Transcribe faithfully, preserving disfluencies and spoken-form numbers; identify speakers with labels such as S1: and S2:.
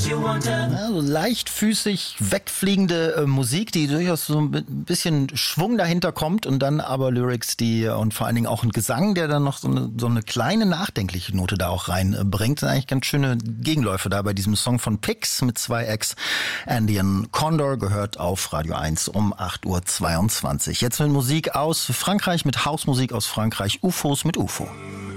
S1: Also leichtfüßig wegfliegende äh, Musik, die durchaus so ein bisschen Schwung dahinter kommt und dann aber Lyrics, die und vor allen Dingen auch ein Gesang, der dann noch so eine, so eine kleine nachdenkliche Note da auch reinbringt. Das sind eigentlich ganz schöne Gegenläufe da bei diesem Song von Pix mit zwei X. Andean Condor gehört auf Radio eins um acht Uhr zweiundzwanzig. Jetzt mit Musik aus Frankreich, mit Hausmusik aus Frankreich, U F Os mit U F O.